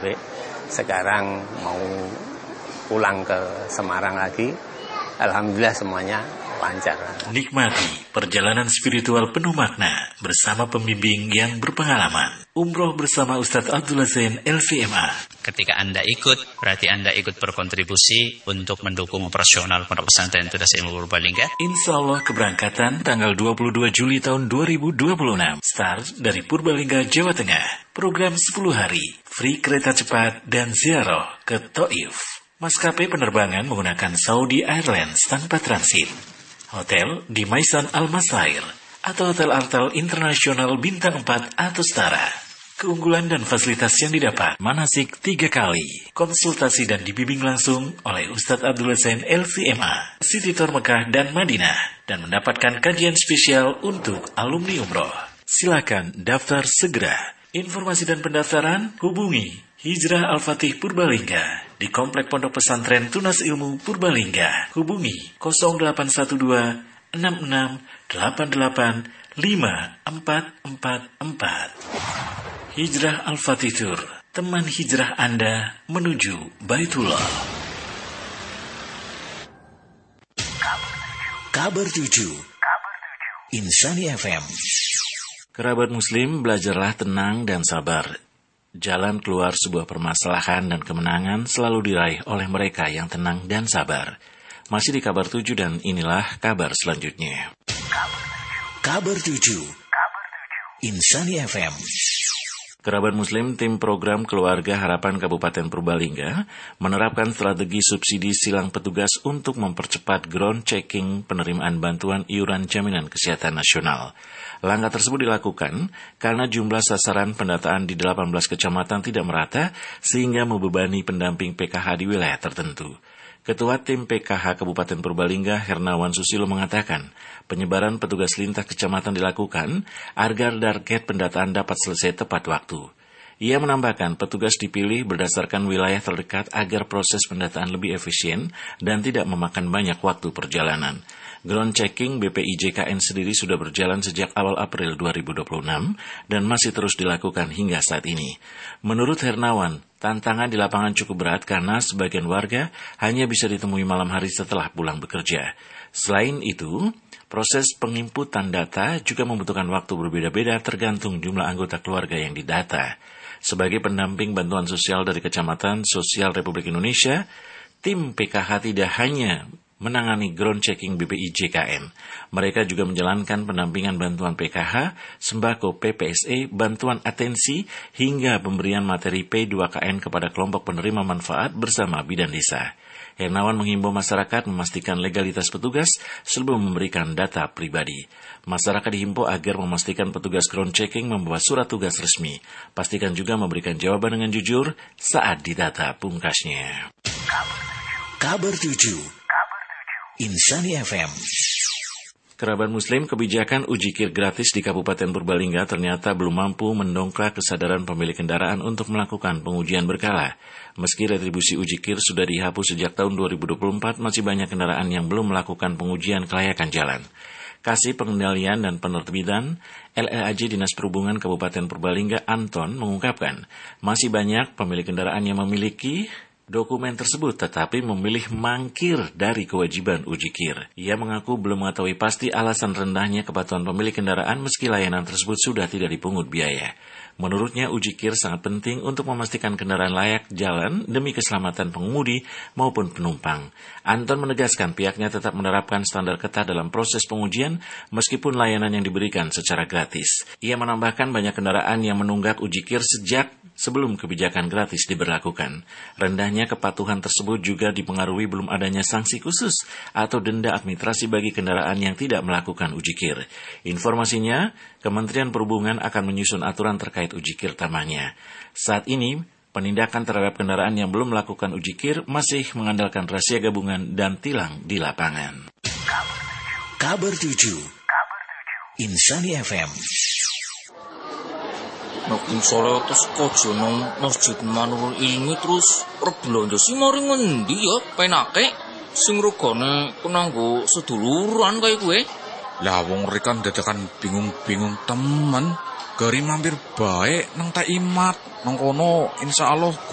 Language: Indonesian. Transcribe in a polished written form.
Sekarang mau pulang ke Semarang lagi. Alhamdulillah semuanya lancar. Nikmati perjalanan spiritual penuh makna bersama pembimbing yang berpengalaman. Umroh bersama Ustadz Abdullah Zain LVMA. Ketika Anda ikut, berarti Anda ikut berkontribusi untuk mendukung operasional Pondok Pesantren Tunas Ilmu Purbalingga. Insya Allah keberangkatan tanggal 22 Juli tahun 2026. Start dari Purbalingga, Jawa Tengah. Program 10 hari, free kereta cepat dan ziarah ke Taif. Maskapai penerbangan menggunakan Saudi Airlines tanpa transit. Hotel di Maisan Al-Masair atau Hotel Artal Internasional Bintang 4 atau setara. Keunggulan dan fasilitas yang didapat, manasik 3 kali, konsultasi dan dibimbing langsung oleh Ustadz Abdullah Zain LVMA, City Tour Mekah dan Madinah, dan mendapatkan kajian spesial untuk alumni umroh. Silakan daftar segera. Informasi dan pendaftaran hubungi Hijrah Al-Fatih Purbalingga di Komplek Pondok Pesantren Tunas Ilmu Purbalingga. Hubungi 0812 66 88 5444. Hijrah Al-Fatih Tour, teman hijrah Anda menuju Baitullah. Kabar 7 Insani FM. Kerabat muslim, belajarlah tenang dan sabar. Jalan keluar sebuah permasalahan dan kemenangan selalu diraih oleh mereka yang tenang dan sabar. Masih di kabar 7 dan inilah kabar selanjutnya. Kabar 7 Insani FM. Kerabat muslim, tim program Keluarga Harapan Kabupaten Purbalingga menerapkan strategi subsidi silang petugas untuk mempercepat ground checking penerimaan bantuan iuran jaminan kesehatan nasional. Langkah tersebut dilakukan karena jumlah sasaran pendataan di 18 kecamatan tidak merata sehingga membebani pendamping PKH di wilayah tertentu. Ketua Tim PKH Kabupaten Purbalingga Hernawan Susilo mengatakan, penyebaran petugas lintas kecamatan dilakukan agar target pendataan dapat selesai tepat waktu. Ia menambahkan petugas dipilih berdasarkan wilayah terdekat agar proses pendataan lebih efisien dan tidak memakan banyak waktu perjalanan. Ground checking BPIJKN sendiri sudah berjalan sejak awal April 2026 dan masih terus dilakukan hingga saat ini. Menurut Hernawan, tantangan di lapangan cukup berat karena sebagian warga hanya bisa ditemui malam hari setelah pulang bekerja. Selain itu, proses penginputan data juga membutuhkan waktu berbeda-beda tergantung jumlah anggota keluarga yang didata. Sebagai pendamping bantuan sosial dari Kecamatan Sosial Republik Indonesia, tim PKH tidak hanya menangani ground checking BPIJKN. Mereka juga menjalankan pendampingan bantuan PKH, sembako PPSE, bantuan atensi, hingga pemberian materi P2KN kepada kelompok penerima manfaat bersama bidan desa. Hernawan menghimbau masyarakat memastikan legalitas petugas sebelum memberikan data pribadi. Masyarakat dihimbau agar memastikan petugas ground checking membawa surat tugas resmi. Pastikan juga memberikan jawaban dengan jujur saat didata pungkasnya. Kabar 7 Insani FM. Kerabat muslim, kebijakan ujikir gratis di Kabupaten Purbalingga ternyata belum mampu mendongkrak kesadaran pemilik kendaraan untuk melakukan pengujian berkala. Meski retribusi ujikir sudah dihapus sejak tahun 2024, masih banyak kendaraan yang belum melakukan pengujian kelayakan jalan. Kasih Pengendalian dan Penertiban LLAJ Dinas Perhubungan Kabupaten Purbalingga Anton mengungkapkan, masih banyak pemilik kendaraan yang memiliki dokumen tersebut tetapi memilih mangkir dari kewajiban ujikir. Ia mengaku belum mengetahui pasti alasan rendahnya kepatuhan pemilik kendaraan meski layanan tersebut sudah tidak dipungut biaya. Menurutnya ujikir sangat penting untuk memastikan kendaraan layak jalan demi keselamatan pengemudi maupun penumpang. Anton menegaskan pihaknya tetap menerapkan standar ketat dalam proses pengujian meskipun layanan yang diberikan secara gratis. Ia menambahkan banyak kendaraan yang menunggak ujikir sejak sebelum kebijakan gratis diberlakukan. Rendahnya kepatuhan tersebut juga dipengaruhi belum adanya sanksi khusus atau denda administrasi bagi kendaraan yang tidak melakukan ujikir. Informasinya, Kementerian Perhubungan akan menyusun aturan terkait ujikir tambahannya. Saat ini, penindakan terhadap kendaraan yang belum melakukan ujikir masih mengandalkan rahasia gabungan dan tilang di lapangan. Kabar 7 Insani FM. Nek sore terus kojo nang Masjid Manurul Ilmi terus rebelanja sih mari ngendi ya penake sing regane kenanggo seduluran kaya kowe. Lah wong rekan dadakan bingung-bingung temen. Gari mampir bae nang Tak Imat. Nang kono insyaallah